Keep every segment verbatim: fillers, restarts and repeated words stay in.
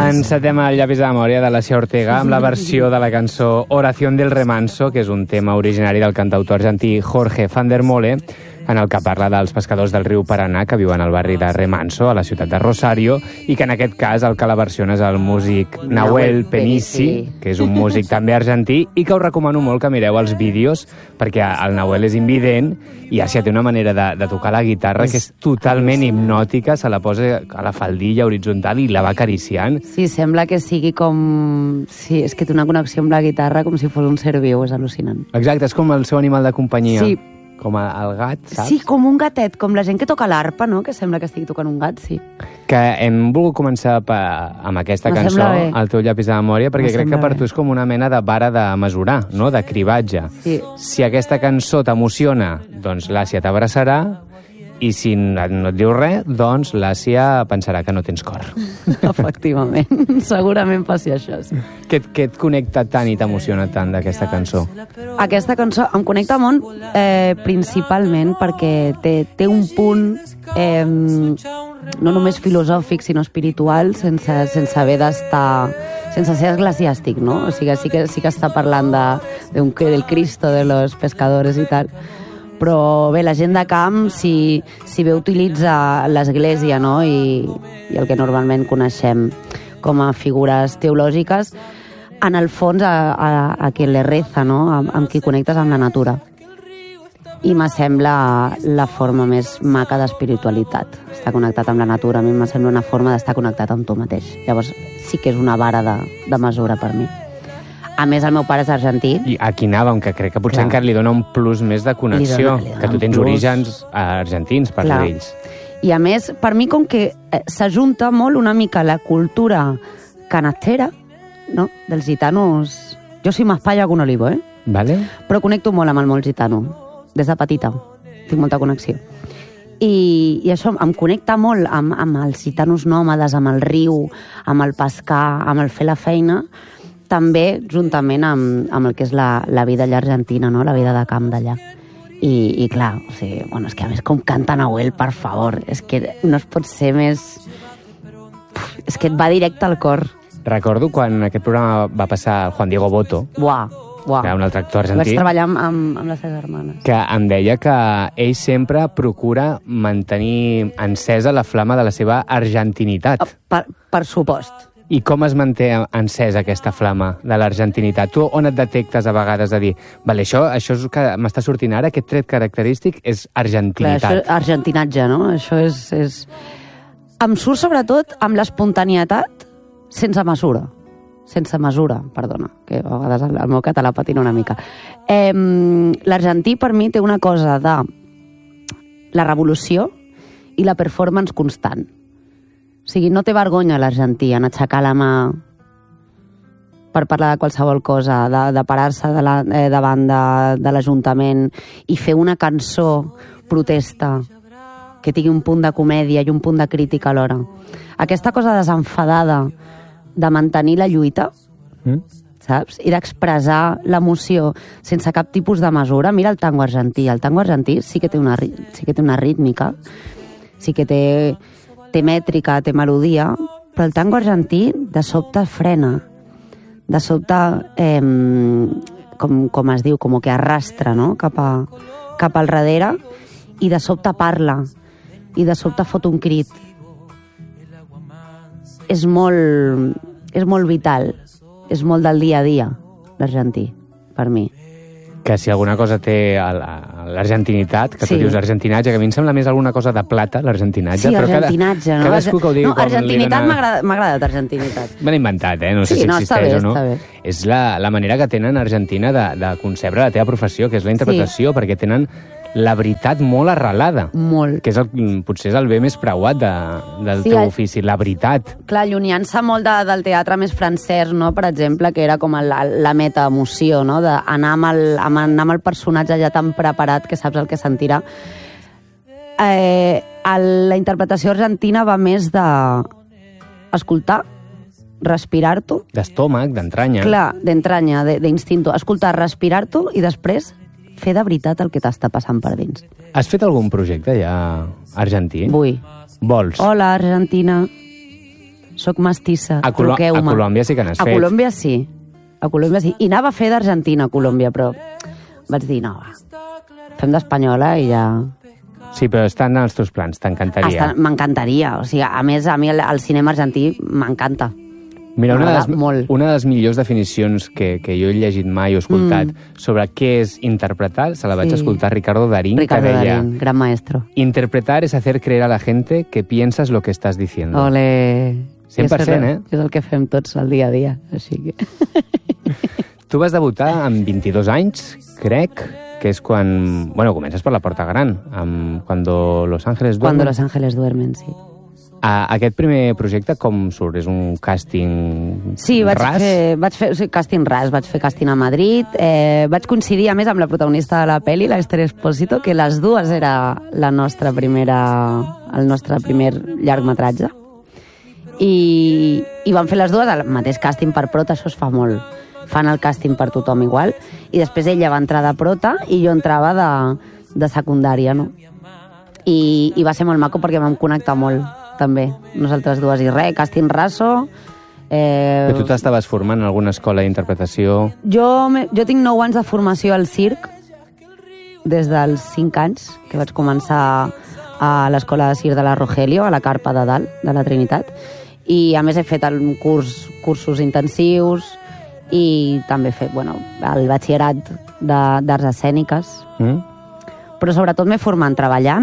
Encetem el llapis de memòria de la Cia Ortega amb la versió de la cançó Oración del Remanso, que és un tema originari del cantautor argentí Jorge van der Mole, en el que parla dels pescadors del riu Paranà que viuen al barri de Remanso, a la ciutat de Rosario, i que en aquest cas el que la versiona és el músic Nahuel Penissi, que és un músic també argentí, i que us recomano molt que mireu els vídeos, perquè el Nahuel és invident i Àsia té una manera de, de tocar la guitarra que és totalment hipnòtica, se la posa a la faldilla horitzontal i la va acariciant. Sí, sembla que sigui com... Sí, és que té una connexió amb la guitarra com si fos un ser viu, és al·lucinant. Exacte, és com el seu animal de companyia. Sí. Com el gat, saps? Sí, com un gatet, com la gent que toca l'arpa, no? Que sembla que estigui tocant un gat, sí. Que hem volgut començar pa, amb aquesta Me cançó, sembla bé. el teu llapis de memòria, perquè Me crec que sembla per tu és com una mena de vara de mesurar, no? De cribatge. Sí. Si aquesta cançó t'emociona, doncs l'Àsia t'abraçarà, i si no et diu res, doncs l'Àsia pensarà que no tens cor. Efectivament. Segurament passi això, sí. Què, què et connecta tant i t'emociona tant d'aquesta cançó? Aquesta cançó em connecta molt eh, principalment perquè té, té un punt eh, no només filosòfic, sinó espiritual, sense, sense haver d'estar... sense ser eclesiàstic, no? O sigui, sí que, sí que està parlant de, de un, del Cristo de los pescadores i tal. Però bé, la gent de camp, si, si bé utilitza l'església, no? I, i el que normalment coneixem com a figures teològiques, en el fons a, a, a qui le reza, no? Amb, amb qui connectes amb la natura. I me sembla la forma més maca d'espiritualitat. Estar connectat amb la natura, a mi me sembla una forma d'estar connectat amb tu mateix. Llavors sí que és una vara de, de mesura per mi. A més, el meu pare és argentí. I aquí anàvem, que crec que potser Clar. encara li dona un plus més de connexió, Li dona- li dona que tu un tens plus. orígens argentins, per Clar. d'ells. I a més, per mi, com que eh, s'ajunta molt una mica la cultura canastera, no?, dels gitanos. Jo soy más palla que un olivo, eh? Vale? Però connecto molt amb el món gitano, des de petita. Tinc molta connexió. I, i això em connecta molt amb, amb els gitanos nòmades, amb el riu, amb el pescar, amb el fer la feina, també juntament amb, amb el que és la, la vida allà argentina, no?, la vida de camp d'allà. I, i clar, o sigui, bueno, és que a més com canta Nahuel, per favor, és que no es pot ser més... Uf, és que et va directe al cor. Recordo quan aquest programa va passar el Juan Diego Boto, Buah, buah. que era un altre actor Vaig argentí, treballar amb, amb, amb les seves germanes. que em deia que ell sempre procura mantenir encesa la flama de la seva argentinitat. Per, per supost. I com es manté encesa aquesta flama de l'argentinitat? Tu on et detectes a vegades de dir vale, això, això és que m'està sortint ara, aquest tret característic és Clar, argentinitat. això és argentinatge, no? Això és, és... Em surt sobretot amb l'espontanietat sense mesura. Sense mesura, perdona, que a vegades el, el meu català patina una mica. Eh, L'argentí per mi té una cosa de la revolució i la performance constant. O sigui, no té vergonya l'argentí en aixecar la mà per parlar de qualsevol cosa, de, de parar-se de la, eh, davant de, de l'Ajuntament i fer una cançó protesta que tingui un punt de comèdia i un punt de crítica alhora. Aquesta cosa desenfadada de mantenir la lluita, Mm? saps? I d'expressar l'emoció sense cap tipus de mesura. Mira el tango argentí. El tango argentí sí que té una, ri- sí que té una rítmica, sí que té, té mètrica, té melodia, però el tango argentí de sobte frena. De sobte, eh, com, com es diu, com que arrastra, no?, cap, a, cap al darrere, i de sobte parla, i de sobte fot un crit. És molt, és molt vital, és molt del dia a dia, l'argentí, per mi. Que si alguna cosa té a la- a l'argentinitat, que Sí. tu dius argentinatge, que a mi em sembla més alguna cosa de plata, l'argentinatge. Sí, però cada- argentinatge, no? Cadascú que ho digui no, com li argentinitat dona- m'ha agradat, m'ha agradat, argentinitat. Me l'he inventat, eh? No sé Sí, si no, està existeix bé, o no. està bé. És la, la manera que tenen a Argentina de, de concebre la teva professió, que és la interpretació, perquè tenen la veritat molt arrelada. Molt. Que és el, potser és el bé més preuat de, del Sí, teu el- ofici, la veritat. Clar, allunyant-se molt de, del teatre més francès, no?, per exemple, que era com la, la meta-emoció, no?, d'anar amb, el, amb, anar amb el personatge ja tan preparat que saps el que sentirà. Eh, el, la interpretació argentina va més de escoltar, respirar-t'ho, D'estómac, d'entranya. clar, d'entranya, de- d'instinto, escoltar, respirar-t'ho i després fer de veritat el que t'està passant per dins. Has fet algun projecte ja argentí? Vull. Vols? Hola, Argentina. soc mestissa, A, Colo a truqueu-me. Colòmbia sí que n'has A fet. Colòmbia sí, a Colòmbia sí. I anava a fer d'Argentina a Colòmbia, però vaig dir, no, va, fem d'espanyola i ja... Sí, però estan als teus plans, t'encantaria. Està- M'encantaria, o sigui, a més, a mi el, el cinema argentí m'encanta. Mira, una de, M'agrada les, molt. una de les millors definicions que, que jo he llegit mai o escoltat mm. sobre què és interpretar, se la vaig Sí. escoltar a Ricardo Darín, Ricardo que deia: Darín, gran maestro. interpretar es hacer creer a la gente que piensas lo que estás diciendo. Ole... cent per cent, és, eh? És el que fem tots al dia a dia, així que... Tu vas debutar amb vint-i-dos anys, crec, que és quan... Bueno, comences per la porta gran, amb Cuando Los Ángeles Duermen. Cuando Los Ángeles Duermen, sí. A, aquest primer projecte com surt? És un càsting Sí, vaig ras? fer, vaig fer o sigui, càsting ras, vaig fer càsting a Madrid, eh, vaig coincidir a més amb la protagonista de la pel·li, l'Esther Espósito, que les dues era la nostra primera, el nostre primer llargmetratge. I, i van fer les dues el mateix càsting per prota, això es fa molt. Fan el càsting per tothom igual, i després ella va entrar de prota i jo entrava de, de secundària, no? I, I va ser molt maco perquè vam connectar molt, també, nosaltres dues. I res, càsting raso... Eh... Però tu t'estaves formant en alguna escola d'interpretació? Jo, me- jo tinc nou anys de formació al circ, des dels cinc anys, que vaig començar a l'escola de circ de la Rogelio, a la Carpa de Dalt, de la Trinitat, i a més he fet un curs, cursos intensius i també he fet bueno, el batxillerat de- d'arts escèniques, Mm? però sobretot m'he format treballant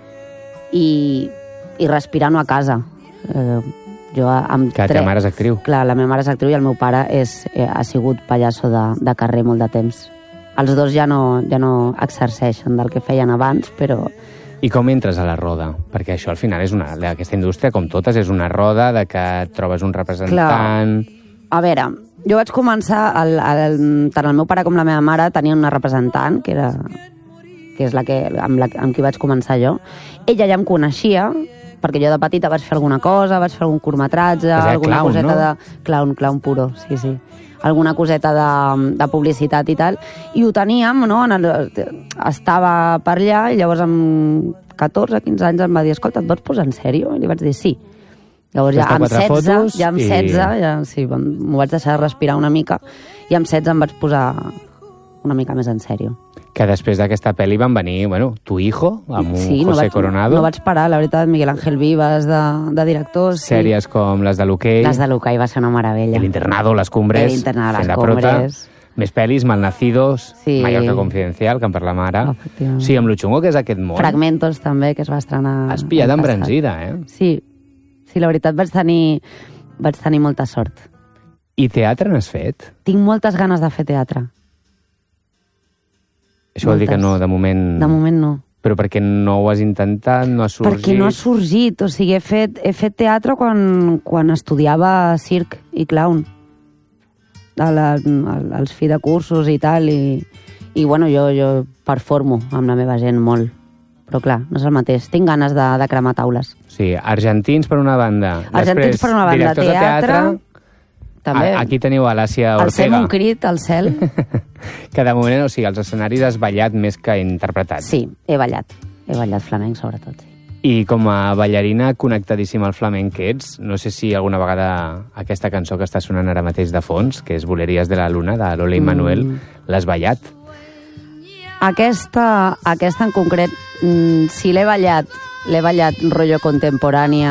i, i respirant a casa. Eh, jo amb Que la teva mare és actriu. Clar, la meva mare és actriu i el meu pare és, eh, ha sigut pallasso de, de carrer molt de temps. Els dos ja no, ja no exerceixen del que feien abans, però... I com entres a la roda? Perquè això al final és una... Aquesta indústria, com totes, és una roda de que et trobes un representant... A veure, jo vaig començar... El, el, tant el meu pare com la meva mare tenien una representant, que era que és la que, amb, la, amb qui vaig començar jo. Ella ja em coneixia, perquè jo de petita vaig fer alguna cosa, vaig fer algun curtmetratge, Pues era alguna clown, coseta no? de... Clown, clown puro, sí, sí. Alguna coseta de, de publicitat i tal. I ho teníem, no? En el, estava per allà i llavors amb catorze, quinze anys em va dir, escolta, et vols posar en sèrio? I li vaig dir sí. Llavors ja Fes-te amb quatre setze, fotos ja amb i- setze, ja, sí, m'ho vaig deixar respirar una mica, i amb setze em vaig posar una mica més en sèrio. Que després d'aquesta pel·li van venir, bueno, Tu hijo, amb un Sí, José no vaig, Coronado, no vaig parar, la veritat, Miguel Ángel Vivas de, de director. Sí. sèries com les de l'Hoquei, Les de Lucay va ser una meravella. El Internado, Les Cumbres, El Internado, fent Les de prota, Cumbres. més pel·lis, Malnacidos, Sí. Mallorca Confidencial, que en parlem ara. Efectivament. Sí, amb lo xungo que és aquest món. Fragmentos també, que es va estrenar... Has pillat l'any passat. embranzida, eh? Sí, sí, la veritat vaig tenir, vaig tenir molta sort. I teatre n'has fet? Tinc moltes ganes de fer teatre. Això vol dir que Moltes. no, de moment... De moment no. Però perquè no ho has intentat, no ha sorgit... Perquè no ha sorgit, o sigui, he fet, he fet teatre quan, quan estudiava circ i clown, a la, al- als fi de cursos i tal, i, i bueno, jo, jo performo amb la meva gent molt, però clar, no és el mateix, tinc ganes de, de cremar taules. Sí, argentins per una banda. Argentins Després, per una banda, directors de teatre, també. A, aquí teniu a l'Àsia Alcem Ortega. un crit al cel. Que de moment, o sigui, als escenaris has ballat més que interpretat. Sí, he ballat, he ballat flamenc sobretot, sí. I com a ballarina connectadíssima al flamenc que ets, no sé si alguna vegada aquesta cançó que està sonant ara mateix de fons, que és Boleries de la Luna, de Lola i Manuel, Mm. l'has ballat? Aquesta, aquesta en concret, mm, si l'he ballat, l'he ballat rotllo contemporània,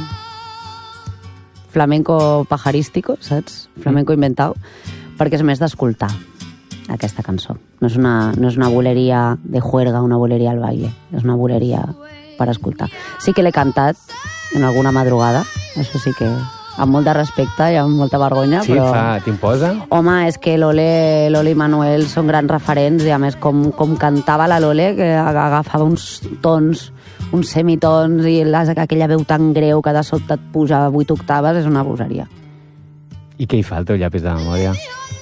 flamenco pajarístico, saps? Flamenco inventau, perquè és més d'escoltar aquesta cançó. No és, una, no és una boleria de juerga, una boleria al baile, és una boleria per escoltar. Sí que l'he cantat en alguna madrugada, això sí que amb molt de respecte i amb molta vergonya, Sí, però... fa, t'imposa? Home, és que l'Ole, l'Ole i Manuel són grans referents i a més com, com cantava la Lole, que agafava uns tons, uns semitons i les, aquella veu tan greu que de sobte et puja a vuit octaves, és una bogeria. I què hi fa el teu llapis de memòria?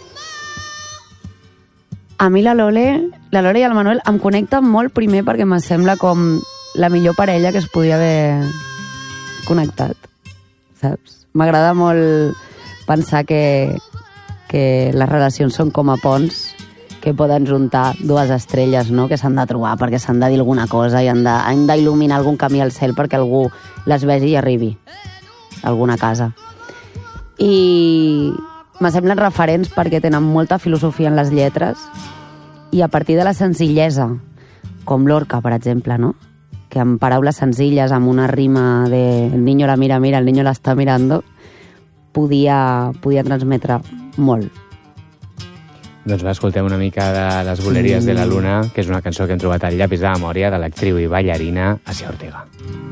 A mi la Lole, la Lole i el Manuel em connecten molt primer perquè me sembla com la millor parella que es podia haver connectat, saps? M'agrada molt pensar que, que les relacions són com a ponts que poden juntar dues estrelles, no?, que s'han de trobar perquè s'han de dir alguna cosa i han de- han d'il·luminar algun camí al cel perquè algú les vegi i arribi a alguna casa. I me semblen referents perquè tenen molta filosofia en les lletres i a partir de la senzillesa, com Lorca, per exemple, no? Que amb paraules senzilles, amb una rima de el niño la mira, mira, el niño la està mirando, podia, podia transmetre molt. Doncs va, escoltem una mica de Les Buleries mm. de la Luna, que és una cançó que hem trobat al llapis de memòria de l'actriu i ballarina Asia Ortega.